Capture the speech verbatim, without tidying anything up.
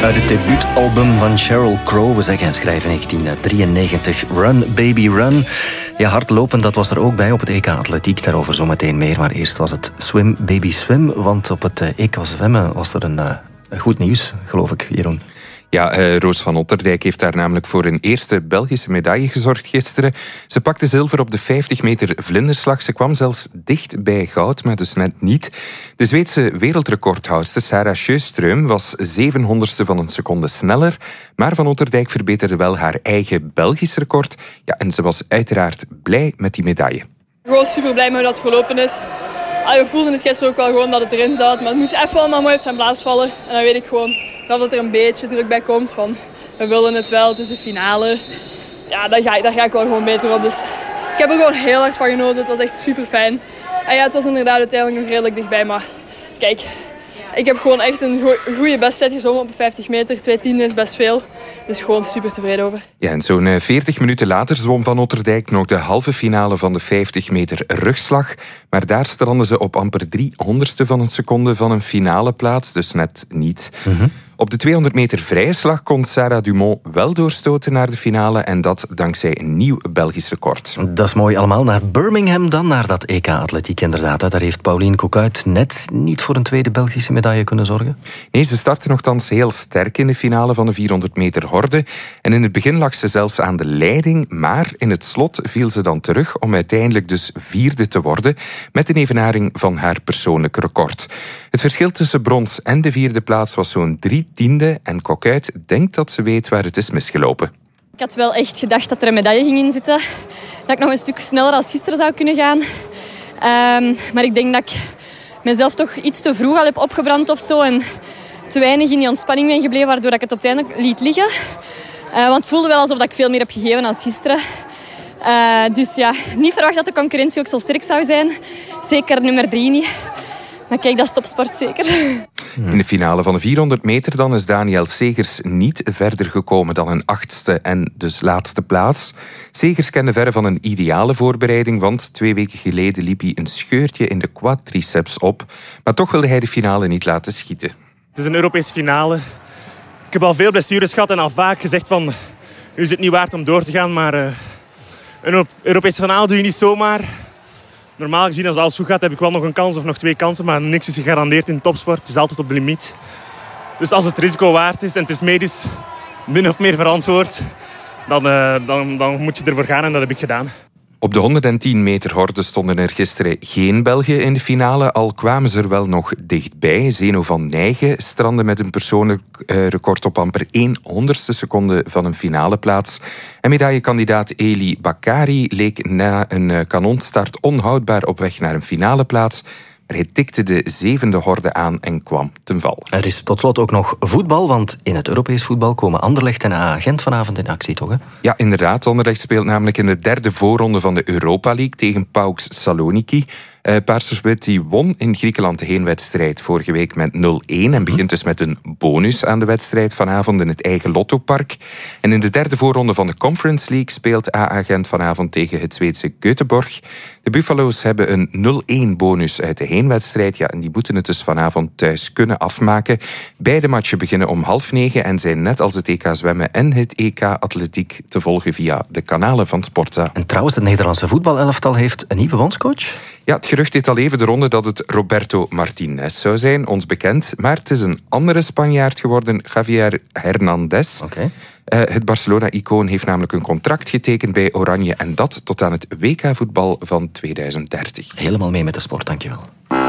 Uit het debuutalbum van Sheryl Crow, we zeggen en schrijven negentien drieënnegentig, Run Baby Run. Ja, hardlopen, dat was er ook bij op het E K Atletiek, daarover zometeen meer. Maar eerst was het Swim Baby Swim, want op het E K zwemmen was er een uh, goed nieuws, geloof ik, Jeroen. Ja, uh, Roos van Otterdijk heeft daar namelijk voor een eerste Belgische medaille gezorgd gisteren. Ze pakte zilver op de vijftig meter vlinderslag. Ze kwam zelfs dicht bij goud, maar dus net niet. De Zweedse wereldrecordhoudster Sarah Sjöström was zevenhonderdste van een seconde sneller. Maar Van Otterdijk verbeterde wel haar eigen Belgisch record. Ja, en ze was uiteraard blij met die medaille. Gewoon super blij met hoe dat verlopen is. We voelden het gisteren ook wel gewoon dat het erin zat. Maar het moest even allemaal mooi op zijn plaats vallen. En dan weet ik gewoon dat er een beetje druk bij komt. Van, we willen het wel, het is een finale. Ja, daar ga, ik, daar ga ik wel gewoon beter op. Dus ik heb er gewoon heel hard van genoten. Het was echt super fijn. En ja, het was inderdaad uiteindelijk nog redelijk dichtbij. Maar kijk, ik heb gewoon echt een goede besttijd gezwommen op een vijftig meter. Twee tienden is best veel. Dus gewoon super tevreden over. Ja, en zo'n veertig minuten later zwom Van Otterdijk nog de halve finale van de vijftig meter rugslag. Maar daar strandde ze op amper driehonderdste van een seconde van een finale plaats. Dus net niet. Mm-hmm. Op de tweehonderd meter vrije slag kon Sarah Dumont wel doorstoten naar de finale. En dat dankzij een nieuw Belgisch record. Dat is mooi allemaal. Naar Birmingham dan, naar dat E K Atletiek inderdaad. Daar heeft Pauline Coquuyt net niet voor een tweede Belgische medaille kunnen zorgen. Nee, ze startte nogthans heel sterk in de finale van de vierhonderd meter horde. En in het begin lag ze zelfs aan de leiding. Maar in het slot viel ze dan terug om uiteindelijk dus vierde te worden. Met een evenaring van haar persoonlijk record. Het verschil tussen brons en de vierde plaats was zo'n drie tiende. En Coquuyt denkt dat ze weet waar het is misgelopen. Ik had wel echt gedacht dat er een medaille ging in zitten. Dat ik nog een stuk sneller als gisteren zou kunnen gaan. Um, maar ik denk dat ik mezelf toch iets te vroeg al heb opgebrand of zo. En te weinig in die ontspanning ben gebleven, waardoor ik het op het einde liet liggen. Uh, want het voelde wel alsof ik veel meer heb gegeven dan gisteren. Uh, dus ja, niet verwacht dat de concurrentie ook zo sterk zou zijn. Zeker nummer drie niet. Maar kijk, dat is topsport zeker. In de finale van de vierhonderd meter dan is Daniel Segers niet verder gekomen dan een achtste en dus laatste plaats. Segers kende verre van een ideale voorbereiding, want twee weken geleden liep hij een scheurtje in de quadriceps op. Maar toch wilde hij de finale niet laten schieten. Het is een Europese finale. Ik heb al veel blessures gehad en al vaak gezegd van, nu is het niet waard om door te gaan, maar uh, een Europese finale doe je niet zomaar. Normaal gezien, als alles goed gaat, heb ik wel nog een kans of nog twee kansen. Maar niks is gegarandeerd in topsport. Het is altijd op de limiet. Dus als het risico waard is en het is medisch min of meer verantwoord, dan, uh, dan, dan moet je ervoor gaan en dat heb ik gedaan. Op de honderdtien meter horde stonden er gisteren geen Belgen in de finale, al kwamen ze er wel nog dichtbij. Zeno van Nijgen strandde met een persoonlijk uh, record op amper één honderdste seconde van een finaleplaats. En medaillekandidaat Eli Bakari leek na een uh, kanonstart onhoudbaar op weg naar een finaleplaats. Maar hij tikte de zevende horde aan en kwam ten val. Er is tot slot ook nog voetbal, want in het Europees voetbal komen Anderlecht en A A Gent vanavond in actie, toch? Hè? Ja, inderdaad. Anderlecht speelt namelijk in de derde voorronde van de Europa League tegen PAOK Saloniki. Uh, Paarsers-Wit die won in Griekenland de heenwedstrijd vorige week met nul een en begint dus met een bonus aan de wedstrijd vanavond in het eigen Lottopark. En in de derde voorronde van de Conference League speelt A A Gent vanavond tegen het Zweedse Göteborg. De Buffalo's hebben een nul een bonus uit de heenwedstrijd. Ja, en die moeten het dus vanavond thuis kunnen afmaken. Beide matchen beginnen om half negen en zijn net als het E K zwemmen en het E K atletiek te volgen via de kanalen van Sportza. En trouwens, het Nederlandse voetbalelftal heeft een nieuwe bondscoach. Ja, het gerucht deed al even de ronde dat het Roberto Martinez zou zijn, ons bekend. Maar het is een andere Spanjaard geworden, Javier Hernandez. Okay. Uh, het Barcelona-icoon heeft namelijk een contract getekend bij Oranje en dat tot aan het W K-voetbal van tweeduizend dertig. Helemaal mee met de sport, dankjewel.